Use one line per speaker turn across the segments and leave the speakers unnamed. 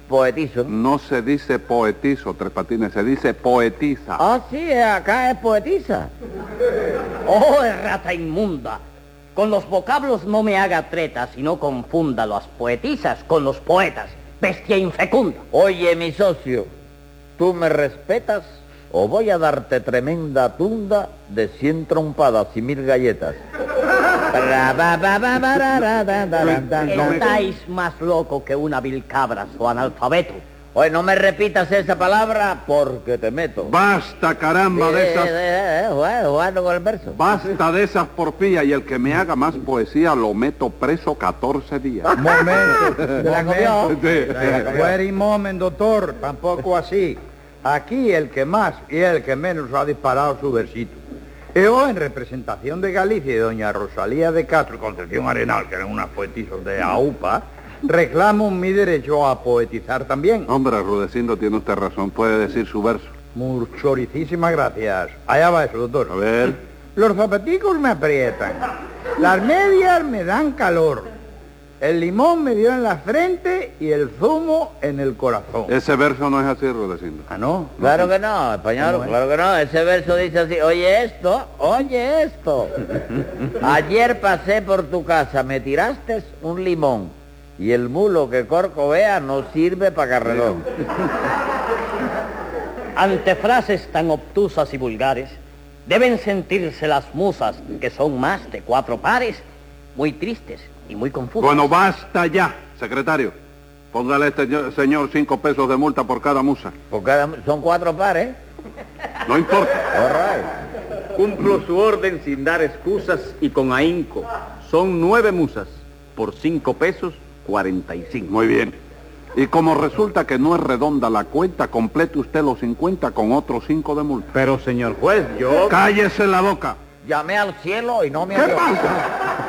poetizo.
No se dice poetizo, Tres Patines, se dice poetiza.
Ah, sí, acá es poetiza.
¡Oh, rata inmunda! Con los vocablos no me haga treta, sino confunda las poetisas con los poetas. ¡Bestia infecunda!
Oye, mi socio, ¿tú me respetas o voy a darte tremenda tunda de 100 trompadas y 1000 galletas?
Estáis más loco que una vil cabra o analfabeto.
Oye, no me repitas esa palabra porque te meto.
Basta, caramba, de esas...
Jugando con el verso.
Basta de esas porfías, y el que me haga más poesía lo meto preso 14 días.
Momento.
¿Te la comió?
Sí.
Very moment, doctor. Tampoco así. Aquí el que más y el que menos ha disparado su versito. Yo, en representación de Galicia y doña Rosalía de Castro y Concepción Arenal, que eran unas poetisas de AUPA, reclamo mi derecho a poetizar también.
Hombre, Rudecindo, tiene usted razón, puede decir su verso.
Muchoricísimas gracias. Allá va eso, doctor.
A ver.
Los zapaticos me aprietan, las medias me dan calor, el limón me dio en la frente y el zumo en el corazón.
Ese verso no es así, Rudecindo.
Ah, ¿no?
Claro que no, español,
¿Cómo es?
claro que no. Ese verso dice así: oye esto. Ayer pasé por tu casa, me tiraste un limón y el mulo que corco vea no sirve para carrerón.
Ante frases tan obtusas y vulgares, deben sentirse las musas, que son más de 4 pares, muy tristes y muy confusas.
Bueno, basta ya, secretario. Póngale a este señor 5 pesos de multa por cada musa.
Son 4 pares.
No importa.
All right.
Cumplo su orden sin dar excusas y con ahínco. Son 9 musas. Por 5 pesos, 45.
Muy bien. Y como resulta que no es redonda la cuenta, complete usted los 50 con otros 5 de multa.
Pero, señor juez, yo...
¡Cállese la boca!
Llamé al cielo y no me
¿Qué
halló.
pasa?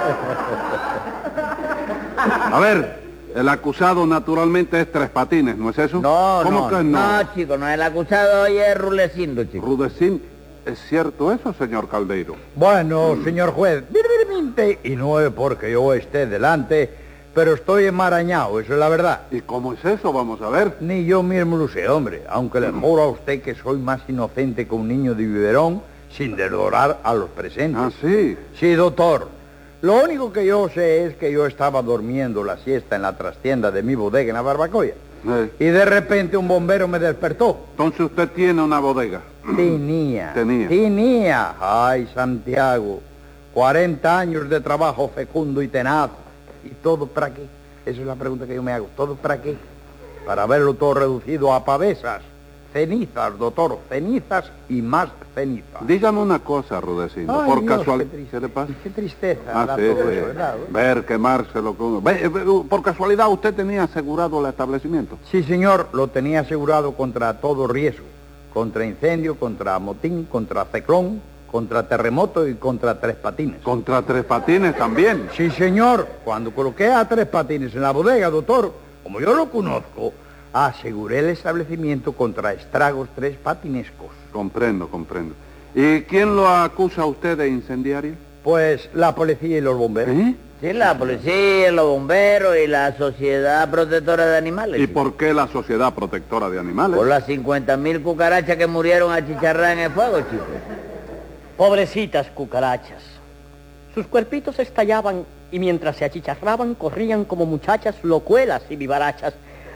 A ver, el acusado naturalmente es Tres Patines, ¿no es eso?
No,
¿Cómo que no?
No, chico, no, el acusado hoy es Rulecindo, chico.
Rudecín, ¿es cierto eso, señor Caldeiro?
Bueno, señor juez, brevemente, y no es porque yo esté delante, pero estoy enmarañado, eso es la verdad.
¿Y cómo es eso? Vamos a ver.
Ni yo mismo lo sé, hombre, aunque le juro a usted que soy más inocente que un niño de biberón, sin desdorar a los presentes.
Ah, sí.
Sí, doctor. Lo único que yo sé es que yo estaba durmiendo la siesta en la trastienda de mi bodega en la Barbacoya. Y de repente un bombero me despertó.
Entonces usted tiene una bodega.
Tenía. Ay, Santiago. 40 años de trabajo fecundo y tenaz. ¿Y todo para qué? Esa es la pregunta que yo me hago. ¿Todo para qué? Para verlo todo reducido a pavesas. Cenizas, doctor. Cenizas y más cenizas.
Dígame una cosa, Rudecindo.
Ay,
Por
Dios,
casualidad...
qué
¿Qué le pasa?
Qué tristeza
Ah,
da
sí,
todo
sí.
eso, ¿verdad?
Ver, quemárselo con... Por casualidad, ¿usted tenía asegurado el establecimiento?
Sí, señor, lo tenía asegurado contra todo riesgo. Contra incendio, contra motín, contra ciclón, contra terremoto y contra Tres Patines.
¿Contra Tres Patines también?
Sí, señor. Cuando coloqué a Tres Patines en la bodega, doctor, como yo lo conozco, aseguré el establecimiento contra estragos tres patinescos.
Comprendo. ¿Y quién lo acusa a usted de incendiario?
Pues la policía y los bomberos.
¿Eh?
Sí, la policía, los bomberos y la Sociedad Protectora de Animales.
¿Y
chico.
por qué la Sociedad Protectora de Animales?
Por las 50.000 cucarachas que murieron achicharradas en el fuego, chico.
Pobrecitas cucarachas. Sus cuerpitos estallaban y mientras se achicharraban corrían como muchachas locuelas y vivarachas.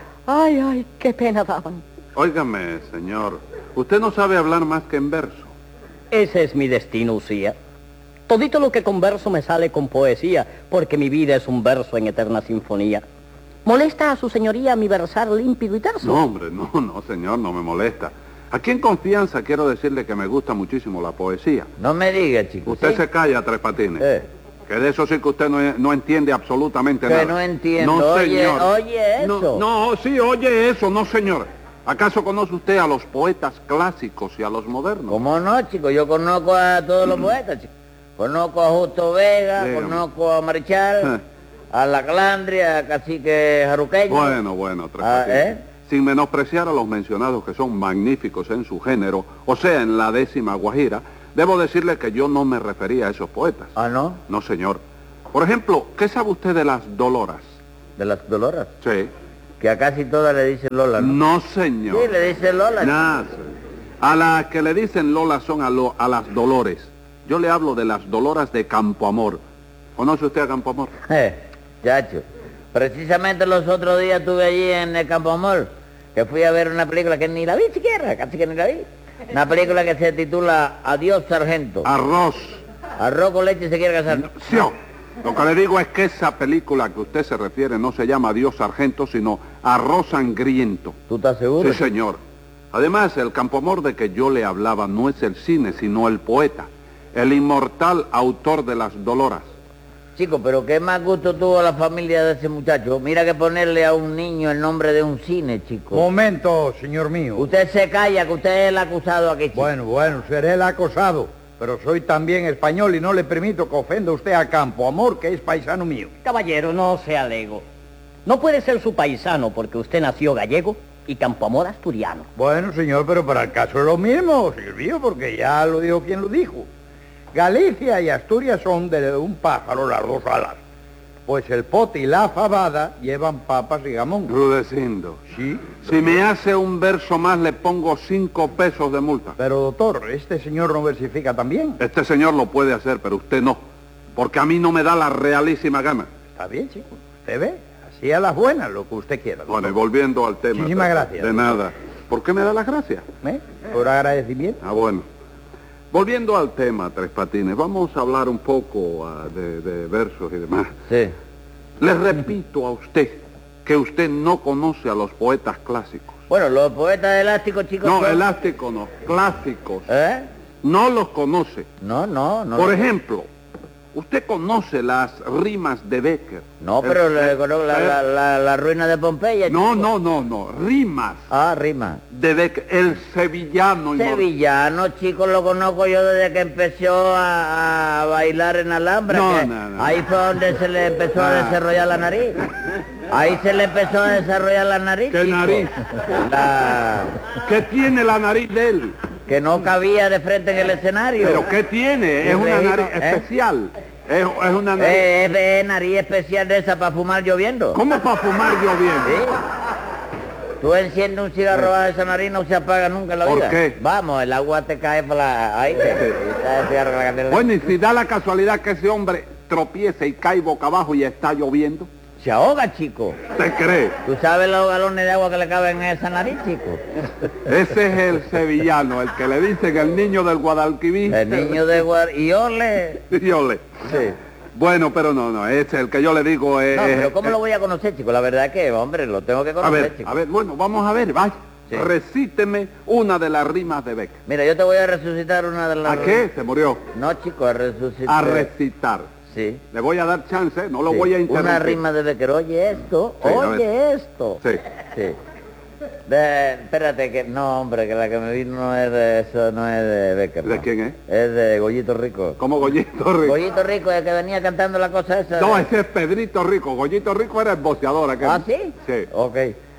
Ay, qué pena daban.
Óigame, señor, usted no sabe hablar más que en verso.
Ese es mi destino, Usía. Todito lo que converso me sale con poesía, porque mi vida es un verso en eterna sinfonía. ¿Molesta a su señoría mi versar límpido y terso?
No, hombre, no, señor, no me molesta. Aquí en confianza quiero decirle que me gusta muchísimo la poesía.
No me diga, chico.
Usted
¿sí?
se calla, Tres Patines. Que de eso sí que usted no entiende absolutamente
Que
nada.
no entiendo.
No,
Oye,
señor.
oye eso.
Sí, oye eso, no, señor. ¿Acaso conoce usted a los poetas clásicos y a los modernos?
¿Cómo no, chico? Yo conozco a todos los poetas, chico. Conozco a Justo Vega,
Dígame.
conozco a Marichal, a La Calandria, a Cacique Jaruqueño.
Bueno, Tres Patines. Sin menospreciar a los mencionados que son magníficos en su género, o sea, en la 10ª Guajira, debo decirle que yo no me refería a esos poetas.
¿Ah, no?
No, señor. Por ejemplo, ¿qué sabe usted de las Doloras?
¿De las Doloras?
Sí.
Que a casi todas le dicen Lola, ¿no?
No, señor.
Sí, le dicen Lola.
Nada. A las que le dicen Lola son a las Dolores. Yo le hablo de las Doloras de Campo Amor. ¿Conoce usted a Campo Amor?
Chacho. Precisamente los otros días estuve allí en el Campo Amor, que fui a ver una película que ni la vi siquiera, casi que ni la vi. Una película que se titula Adiós, Sargento.
Arroz.
Arroz con leche se quiere casar.
Sí, lo que le digo es que esa película que usted se refiere no se llama Adiós, Sargento, sino Arroz Sangriento.
¿Tú estás seguro?
Sí, señor. Además, el Campo Amor de que yo le hablaba no es el cine, sino el poeta, el inmortal autor de las Doloras.
Chico, pero qué más gusto tuvo la familia de ese muchacho. Mira que ponerle a un niño el nombre de un cine, chico.
Momento, señor mío.
Usted se calla, que usted es el acusado aquí, chico.
Bueno, seré el acosado, pero soy también español y no le permito que ofenda usted a Campo Amor, que es paisano mío.
Caballero, no sea lego. No puede ser su paisano porque usted nació gallego y Campoamor asturiano.
Bueno, señor, pero para el caso es lo mismo, señor mío, porque ya lo dijo quien lo dijo. Galicia y Asturias son de un pájaro las dos alas. Pues el pote y la fabada llevan papas y gamón.
Rudecindo.
Sí.
Si me hace un verso más, le pongo 5 pesos de multa.
Pero, doctor, ¿este señor no versifica también?
Este señor lo puede hacer, pero usted no. Porque a mí no me da la realísima gana.
Está bien, chico. Usted ve, así a las buenas, lo que usted quiera, doctor.
Bueno, y volviendo al tema.
Muchísimas gracias.
De nada. ¿Por qué me da las gracias?
Por agradecimiento.
Ah, bueno. Volviendo al tema, Tres Patines, vamos a hablar un poco de versos y demás.
Sí.
Le repito a usted que usted no conoce a los poetas clásicos.
Bueno, los poetas elásticos, chicos...
No,
son-
elásticos no, clásicos.
¿Eh?
No los conoce.
No.
Por ejemplo, usted conoce las rimas de Becker.
No, pero le conozco la ruina de Pompeya,
No,
chico.
no, rimas
Ah, rima.
de Becker, el sevillano.
Sevillano, chicos, lo conozco yo desde que empezó a bailar en Alhambra.
No,
que
no.
Ahí fue donde se le empezó a desarrollar la nariz. Ahí se le empezó a desarrollar la nariz.
¿Qué
chico.
nariz?
La...
¿Qué tiene la nariz de él?
Que no cabía de frente en el escenario.
¿Pero qué tiene? Es una
Reyito,
nariz especial. Es una nariz...
Es nariz especial de esa para fumar lloviendo.
¿Cómo para fumar lloviendo?
Sí. Tú enciendes un cigarro a esa nariz, no se apaga nunca en la
¿Por
vida.
qué?
Vamos, el agua te cae por la... Ahí te... está el cigarro en la candela.
Bueno, y si da la casualidad que ese hombre tropieza y cae boca abajo y está lloviendo,
Se ahoga, chico.
¿usted cree?
¿Tú sabes los galones de agua que le caben en esa nariz, chico?
Ese es el sevillano, el que le dicen el niño del Guadalquivir.
El niño de y ole.
Yo le...
Sí.
Bueno, pero no, ese el que yo le digo es...
No, pero ¿cómo lo voy a conocer, chico? La verdad es que, hombre, lo tengo que conocer, chico.
bueno, vamos a ver, vaya.
Sí.
Recíteme una de las rimas de Becker.
Mira, yo te voy a resucitar una de las...
¿A qué? ¿Se murió?
No, chico, a resucitar.
A recitar.
Sí.
Le voy a dar chance, no lo
Sí.
voy a interrumpir.
Una rima de Becker. Oye esto,
Sí, a
oye esto.
Sí.
Sí. Espérate, que no, hombre, que la que me vino no es de eso, no es de Becker.
¿De
no.
quién es?
Es de Goyito Rico.
¿Cómo Goyito Rico?
Goyito Rico, el que venía cantando la cosa esa.
No, ese es Pedrito Rico. Goyito Rico era el boceador. aquel.
¿Ah, sí?
Sí.
Ok.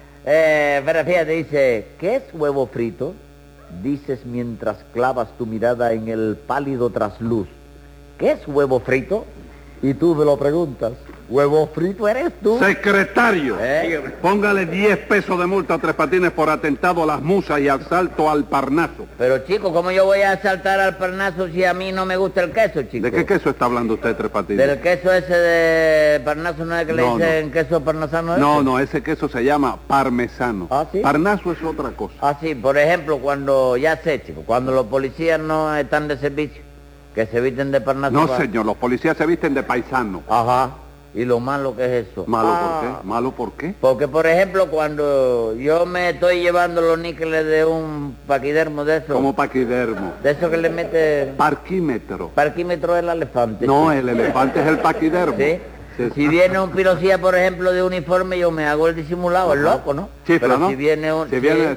Pero fíjate, dice, ¿qué es huevo frito? Dices mientras clavas tu mirada en el pálido trasluz. ¿Qué es huevo frito? Y tú me lo preguntas. ¿Huevo frito eres tú?
Secretario,
¿Eh?
póngale 10 pesos de multa a Tres Patines por atentado a las musas y asalto al Parnaso.
Pero chico, ¿cómo yo voy a saltar al Parnaso si a mí no me gusta el queso, chico?
¿De qué queso está hablando usted, Tres Patines?
Del queso ese de Parnaso, ¿no es que le
No,
dicen queso parnasano?
No, ese queso se llama parmesano.
¿Ah, sí?
Parnaso es otra cosa.
Ah, sí, por ejemplo, cuando, ya sé, chico, cuando los policías no están de servicio, que se visten de Parnaso.
No,
para-
señor, los policías se visten de paisano.
Ajá, y lo malo que es eso.
¿Malo
Ah,
por qué? ¿Malo por qué?
Porque, por ejemplo, cuando yo me estoy llevando los níqueles de un paquidermo de eso,
Como paquidermo.
de eso que le mete
Parquímetro.
parquímetro del elefante.
No, el elefante es el paquidermo.
¿Sí?
Sí.
Si viene un pirocía, por ejemplo, de uniforme, yo me hago el disimulado, el loco, ¿no?
Chifla,
Pero
¿no?
si viene un...
Si viene,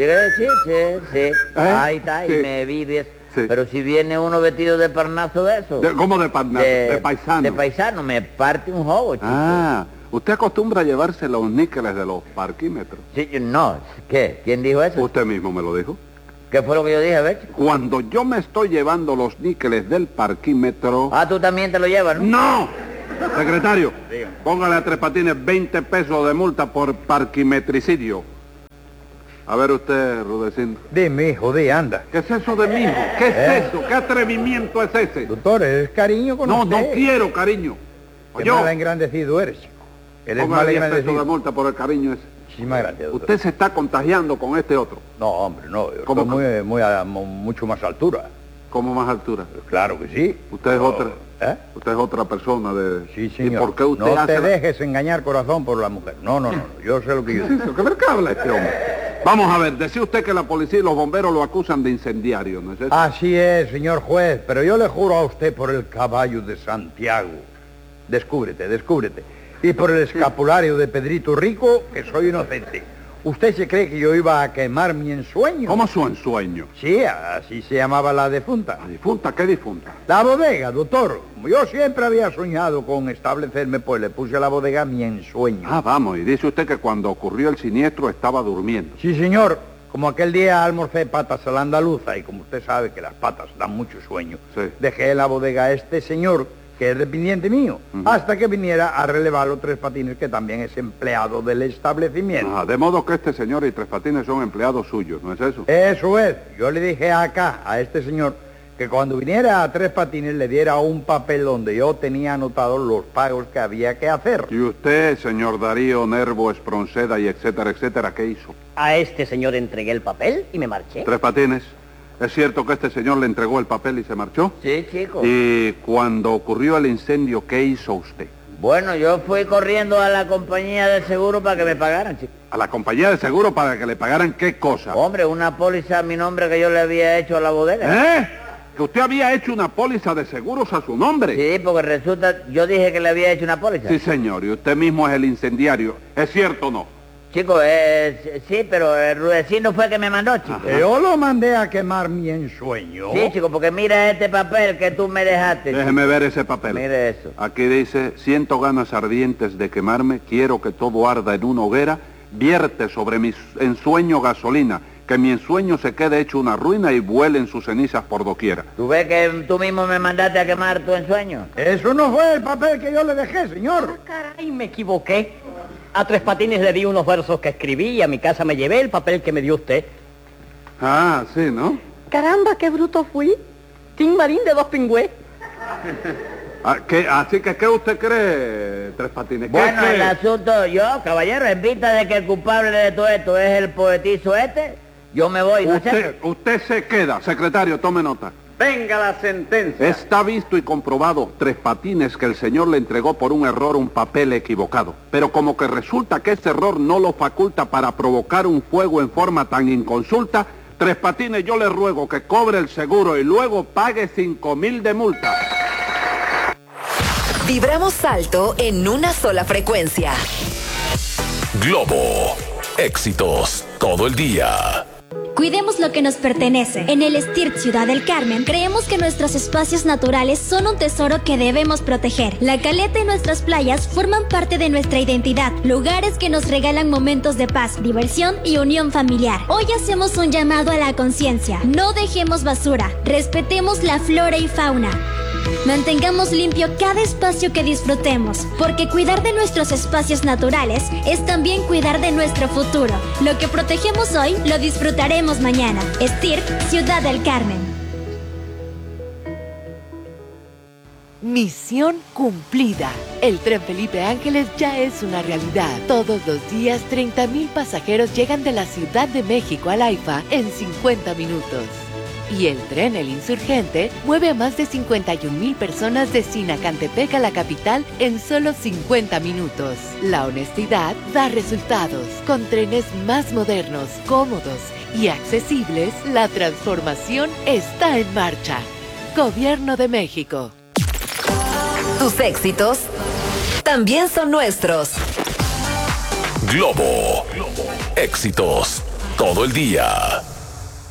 sí. Ahí está,
Sí.
y me vives.
Sí.
Pero si viene uno vestido de parnazo de eso...
¿Cómo de parnaso? De paisano.
De paisano, me parte un jobo, chico.
Ah, usted acostumbra a llevarse los níqueles de los parquímetros.
Sí, no, ¿qué? ¿Quién dijo eso?
Usted mismo me lo dijo.
¿Qué fue lo que yo dije, a ver, chico?
Cuando yo me estoy llevando los níqueles del parquímetro...
Ah, tú también te lo llevas, ¿no?
¡No! Secretario,
Dígame.
póngale a Tres Patines 20 pesos de multa por parquimetricidio. A ver usted, Rudecindo.
Dime, hijo, anda.
¿Qué es eso de mismo? ¿Qué es eso? ¿Qué atrevimiento es ese?
Doctor, ¿eres cariño con
No,
usted?
no quiero, cariño.
Qué mal engrandecido eres, chico. Eres mal
Póngale 10 pesos de
engrandecido.
multa por el cariño ese.
Muchísimas gracias, doctor.
Usted se está contagiando con este otro.
No, hombre, no. Yo
¿Cómo
estoy mucho más altura.
¿Cómo más altura?
Claro que sí.
Usted es
No,
otra.
¿Eh?
Usted es otra persona de...
Sí, señor.
¿Y por qué usted
no
hace
te
la-
dejes engañar, corazón, por la mujer. No, no, no. Yo sé lo que yo
¿Qué es
digo.
eso? ¿Qué ver qué habla este hombre? Vamos a ver, decía usted que la policía y los bomberos lo acusan de incendiario, ¿no es eso?
Así es, señor juez, pero yo le juro a usted por el caballo de Santiago. Descúbrete, descúbrete. Y por el escapulario de Pedrito Rico, que soy inocente. ¿Usted se cree que yo iba a quemar mi ensueño?
¿Cómo su ensueño?
Sí, así se llamaba la defunta.
¿La difunta? ¿Qué difunta?
La bodega, doctor. Como yo siempre había soñado con establecerme, pues le puse a la bodega mi ensueño.
Ah, vamos, y dice usted que cuando ocurrió el siniestro estaba durmiendo.
Sí, señor. Como aquel día almorcé patas a la andaluza y como usted sabe que las patas dan mucho sueño,
Sí.
dejé en la bodega a este señor, que es dependiente mío, hasta que viniera a relevarlo Tres Patines, que también es empleado del establecimiento.
Ah, de modo que este señor y Tres Patines son empleados suyos, ¿no es eso?
Eso es. Yo le dije acá, a este señor, que cuando viniera a Tres Patines le diera un papel donde yo tenía anotados los pagos que había que hacer.
Y usted, señor Darío, Nervo, Espronceda y etcétera, etcétera, ¿qué hizo?
A este señor entregué el papel y me marché.
Tres Patines, ¿es cierto que este señor le entregó el papel y se marchó?
Sí, chico.
Y cuando ocurrió el incendio, ¿qué hizo usted?
Bueno, yo fui corriendo a la compañía de seguro para que me pagaran, chico.
¿A la compañía de seguro para que le pagaran qué cosa?
Hombre, una póliza a mi nombre que yo le había hecho a la bodega.
¿Eh? Que usted había hecho una póliza de seguros a su nombre.
Sí, porque resulta, yo dije que le había hecho una póliza.
Sí, señor, y usted mismo es el incendiario. ¿Es cierto o no?
Chico, sí, pero el Rudecindo fue el que me mandó, chico.
Yo lo mandé a quemar mi ensueño.
Sí, chico, porque mira este papel que tú me dejaste. chico.
Déjeme ver ese papel.
Mire eso.
Aquí dice, siento ganas ardientes de quemarme, quiero que todo arda en una hoguera, vierte sobre mi ensueño gasolina, que mi ensueño se quede hecho una ruina y vuelen sus cenizas por doquiera.
¿Tú ves que tú mismo me mandaste a quemar tu ensueño?
Eso no fue el papel que yo le dejé, señor.
Caray, me equivoqué. A Tres Patines le di unos versos que escribí y a mi casa me llevé el papel que me dio usted.
Ah, sí, ¿no?
Caramba, qué bruto fui. Tim Marín de 2 pingües.
Así que, ¿qué usted cree, Tres Patines? ¿Qué
Bueno,
cree?
el asunto, yo, caballero, en vista de que el culpable de todo esto es el poetizo este, yo me voy, ¿no es cierto?
Usted se queda, secretario, tome nota.
Venga la sentencia.
Está visto y comprobado, Tres Patines, que el señor le entregó por un error un papel equivocado. Pero como que resulta que ese error no lo faculta para provocar un fuego en forma tan inconsulta, Tres Patines, yo le ruego que cobre el seguro y luego pague 5,000 de multa.
Vibramos alto en una sola frecuencia.
Globo. Éxitos todo el día.
Cuidemos lo que nos pertenece. En el STIRT Ciudad del Carmen, creemos que nuestros espacios naturales son un tesoro que debemos proteger. La caleta y nuestras playas forman parte de nuestra identidad, lugares que nos regalan momentos de paz, diversión y unión familiar. Hoy hacemos un llamado a la conciencia. No dejemos basura, respetemos la flora y fauna. Mantengamos limpio cada espacio que disfrutemos, porque cuidar de nuestros espacios naturales es también cuidar de nuestro futuro. Lo que protegemos hoy, lo disfrutaremos mañana. STIRT, Ciudad del Carmen.
Misión cumplida. El tren Felipe Ángeles ya es una realidad. Todos los días 30,000 pasajeros llegan de la Ciudad de México al AIFA en 50 minutos. Y el tren El Insurgente mueve a más de 51,000 personas de Sinacantepec a la capital en solo 50 minutos. La honestidad da resultados. Con trenes más modernos, cómodos y accesibles, la transformación está en marcha. Gobierno de México.
Tus éxitos también son nuestros.
Globo. Éxitos todo el día.